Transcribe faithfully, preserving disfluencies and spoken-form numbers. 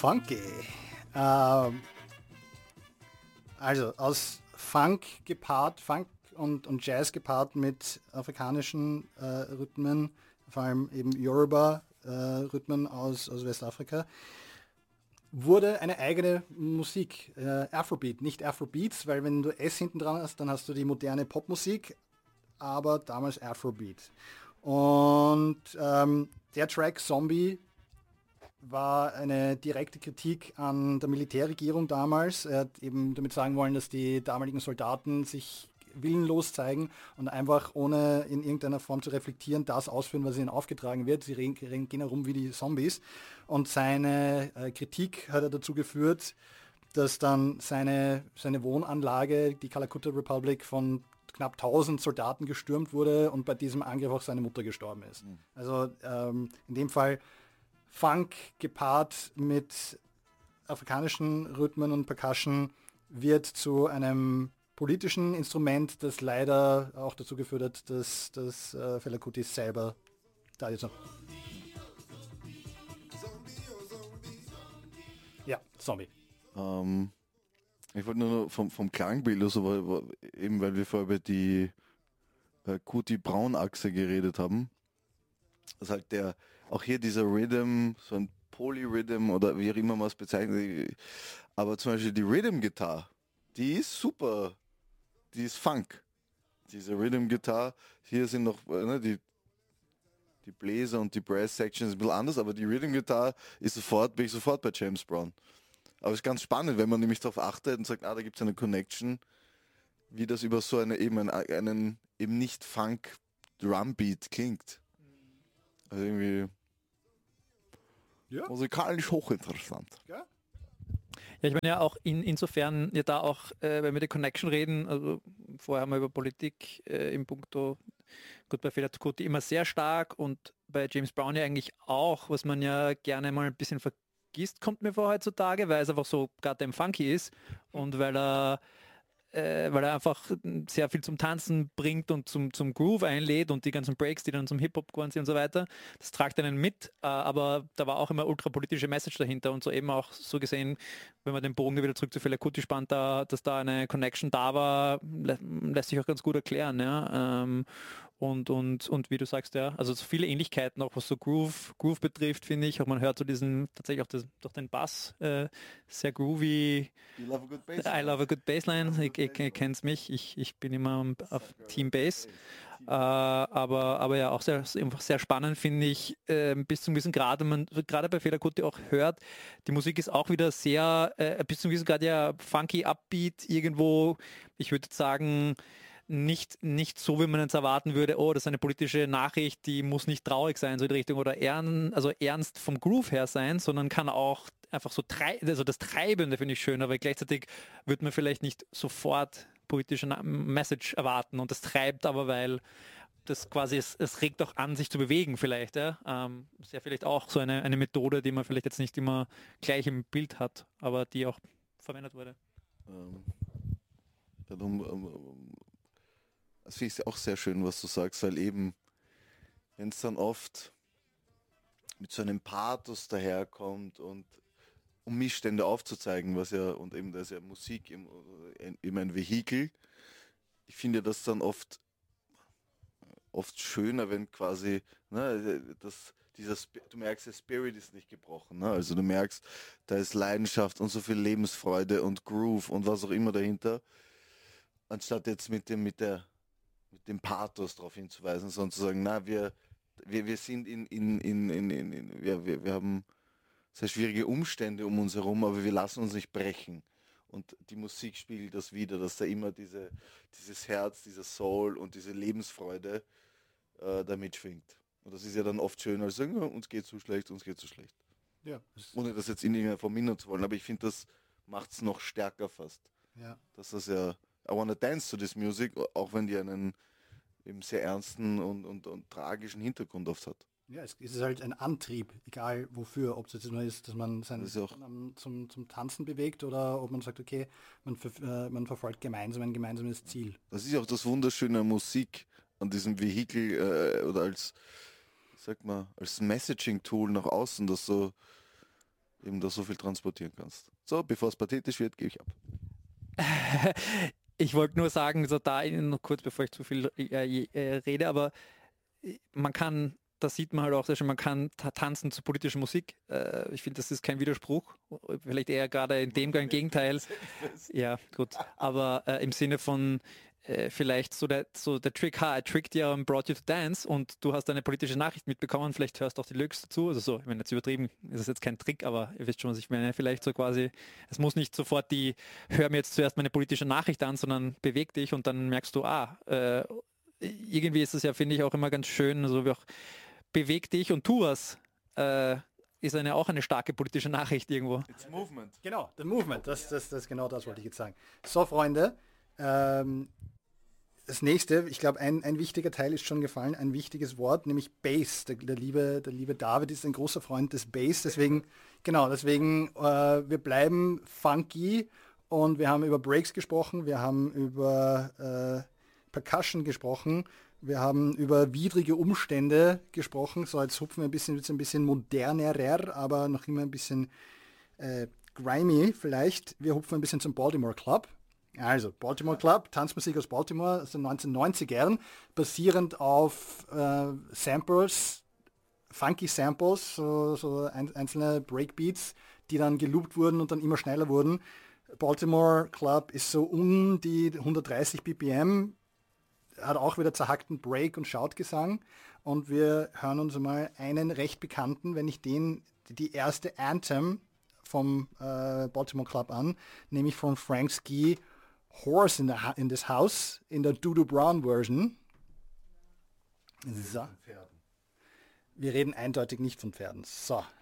Funky. Ähm, also aus Funk gepaart, Funk und, und Jazz gepaart mit afrikanischen äh, Rhythmen, vor allem eben Yoruba-Rhythmen äh, aus, aus Westafrika, wurde eine eigene Musik, äh, Afrobeat, nicht Afrobeats, weil wenn du S hinten dran hast, dann hast du die moderne Popmusik, aber damals Afrobeat. Und ähm, der Track Zombie war eine direkte Kritik an der Militärregierung damals. Er hat eben damit sagen wollen, dass die damaligen Soldaten sich willenlos zeigen und einfach ohne in irgendeiner Form zu reflektieren, das ausführen, was ihnen aufgetragen wird. Sie gehen herum wie die Zombies. Und seine äh, Kritik hat er dazu geführt, dass dann seine, seine Wohnanlage, die Calcutta Republic, von knapp tausend Soldaten gestürmt wurde und bei diesem Angriff auch seine Mutter gestorben ist. Mhm. Also ähm, in dem Fall Funk gepaart mit afrikanischen Rhythmen und Percussion wird zu einem politischen Instrument, das leider auch dazu geführt hat, dass, dass äh, Fela Kuti selber da ist. Ja, Zombie. Ähm, ich wollte nur noch vom, vom Klangbild, also weil, weil, eben weil wir vorher über die äh, Kuti-Braun-Achse geredet haben, dass halt der, auch hier dieser Rhythm, so ein Polyrhythm oder wie auch immer man es bezeichnet, aber zum Beispiel die Rhythm-Gitarre, die ist super, die ist Funk. Diese Rhythm-Gitarre, hier sind noch ne, die, die Bläser und die Brass-Sections ein bisschen anders, aber die Rhythm-Gitarre ist sofort, bin ich sofort bei James Brown. Aber es ist ganz spannend, wenn man nämlich darauf achtet und sagt, ah, da gibt es eine Connection, wie das über so eine, eben einen, einen eben nicht Funk-Drumbeat klingt. Also irgendwie ja. Musikalisch hochinteressant. Ja. Ja, ich meine ja auch in, insofern, ja da auch, äh, wenn wir die Connection reden, also vorher haben wir über Politik äh, im Punkto, gut, bei Fela Kuti immer sehr stark und bei James Brown ja eigentlich auch, was man ja gerne mal ein bisschen vergisst, kommt mir vor heutzutage, weil es einfach so gerade funky ist und weil er Äh, weil er einfach sehr viel zum Tanzen bringt und zum, zum Groove einlädt und die ganzen Breaks, die dann zum Hip-Hop geworden sind und so weiter. Das tragt einen mit, äh, aber da war auch immer ultrapolitische Message dahinter und so eben auch so gesehen, wenn man den Bogen wieder zurück zu Fela Kuti spannt, da, dass da eine Connection da war, lä lässt sich auch ganz gut erklären. Ja? Ähm, und, und, und wie du sagst, ja, also so viele Ähnlichkeiten auch, was so Groove, Groove betrifft, finde ich. Auch man hört so diesen, tatsächlich auch das, durch den Bass, äh, sehr groovy. You love a good bassline. I love a good bassline. Ich, ich, ich kenn's mich. Ich, ich bin immer auf Team Bass. Äh, aber, aber ja, auch sehr, einfach sehr spannend finde ich, äh, bis zu einem gewissen Grad, wenn man gerade bei Fela Kuti auch hört, die Musik ist auch wieder sehr, äh, bis zu einem gewissen Grad ja funky, upbeat, irgendwo, ich würde sagen, nicht, nicht so, wie man es erwarten würde, oh, das ist eine politische Nachricht, die muss nicht traurig sein, so in die Richtung, oder ern, also ernst vom Groove her sein, sondern kann auch einfach so, trei also das Treibende finde ich schön, aber gleichzeitig wird man vielleicht nicht sofort politische Message erwarten und das treibt aber, weil das quasi, es, es regt auch an, sich zu bewegen vielleicht, ja. Ähm, ist ja vielleicht auch so eine, eine Methode, die man vielleicht jetzt nicht immer gleich im Bild hat, aber die auch verwendet wurde. Ähm, ja, darum, ähm, das finde ich auch sehr schön, was du sagst, weil eben, wenn es dann oft mit so einem Pathos daherkommt und um Missstände aufzuzeigen, was ja, und eben das ist ja Musik eben, eben ein Vehikel, ich finde das dann oft oft schöner, wenn quasi, ne, das, dieser, du merkst, der Spirit ist nicht gebrochen, ne? Also du merkst, da ist Leidenschaft und so viel Lebensfreude und Groove und was auch immer dahinter, anstatt jetzt mit dem, mit der mit dem Pathos darauf hinzuweisen, sondern zu sagen, na, wir, wir, wir sind in, in, in, in, in, in wir, wir, wir haben sehr schwierige Umstände um uns herum, aber wir lassen uns nicht brechen. Und die Musik spiegelt das wieder, dass da immer diese, dieses Herz, dieser Soul und diese Lebensfreude äh, da mitschwingt. Und das ist ja dann oft schön, als sagen, ja, uns geht so schlecht, uns geht so schlecht. Ja. Ohne das jetzt in irgendeiner Form mindern zu wollen, aber ich finde, das macht es noch stärker fast. Ja. Dass das ja I wanna dance to this music, auch wenn die einen eben sehr ernsten und, und, und tragischen Hintergrund oft hat. Ja, es ist halt ein Antrieb, egal wofür, ob es jetzt nur ist, dass man seinen Das ist auch zum, zum Tanzen bewegt oder ob man sagt, okay, man, ver, äh, man verfolgt gemeinsam ein gemeinsames Ziel. Das ist ja auch das Wunderschöne an Musik, an diesem Vehikel äh, oder als, sag mal, als Messaging-Tool nach außen, dass so eben da so viel transportieren kannst. So, bevor es pathetisch wird, gebe ich ab. Ich wollte nur sagen, so da noch kurz, bevor ich zu viel äh, äh, rede, aber man kann, das sieht man halt auch sehr schön, man kann ta- tanzen zu politischer Musik. Äh, ich finde, das ist kein Widerspruch. Vielleicht eher gerade in dem Gegenteil. Ja, gut. Aber äh, im Sinne von äh, vielleicht so der, so der Trick, ha, I tricked you and brought you to dance und du hast eine politische Nachricht mitbekommen, vielleicht hörst du auch die Lyrics dazu. Also so, ich meine, jetzt übertrieben, ist es jetzt kein Trick, aber ihr wisst schon, was ich meine. Vielleicht so quasi, es muss nicht sofort die, hör mir jetzt zuerst meine politische Nachricht an, sondern beweg dich und dann merkst du, ah, äh, irgendwie ist es ja, finde ich, auch immer ganz schön, so wie auch beweg dich und tu was, äh, ist eine, auch eine starke politische Nachricht irgendwo. It's movement. Genau, the movement, das, das, das genau das wollte ich jetzt sagen. So, Freunde, ähm, das nächste, ich glaube, ein, ein wichtiger Teil ist schon gefallen, ein wichtiges Wort, nämlich Bass. Der, der, liebe, der liebe David ist ein großer Freund des Bass, deswegen, genau, deswegen, äh, wir bleiben funky und wir haben über Breaks gesprochen, wir haben über äh, Percussion gesprochen, wir haben über widrige Umstände gesprochen, so jetzt hupfen wir ein bisschen, wird's ein bisschen modernerer, aber noch immer ein bisschen äh, grimy vielleicht. Wir hupfen ein bisschen zum Baltimore Club. Also, Baltimore Club, Tanzmusik aus Baltimore aus den neunzehnhundertneunzigern, basierend auf äh, Samples, funky Samples, so, so ein, einzelne Breakbeats, die dann geloopt wurden und dann immer schneller wurden. Baltimore Club ist so um die hundertdreißig B P M, hat auch wieder zerhackten Break- und Shoutgesang. Und wir hören uns mal einen recht bekannten, wenn nicht den, die erste Anthem vom äh, Baltimore Club an, nämlich von Frank Ski, Horse in, the, in this House, in der Dudu Brown Version. So. Wir reden eindeutig nicht von Pferden. So,